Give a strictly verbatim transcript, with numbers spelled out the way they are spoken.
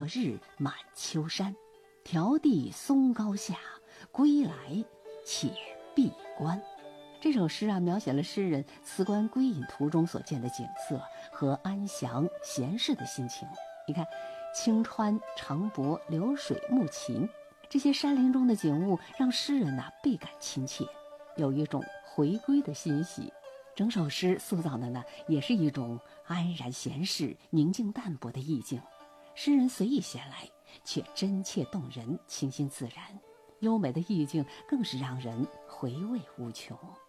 日满秋山，迢递松高下，归来且闭关。这首诗啊，描写了诗人辞官归隐途中所见的景色和安详闲适的心情。你看，青川长柏流水木琴，这些山林中的景物让诗人呐、啊、倍感亲切，有一种回归的欣喜。整首诗塑造的呢，也是一种安然闲适、宁静淡泊的意境。诗人随意闲来，却真切动人，清新自然，优美的意境更是让人回味无穷。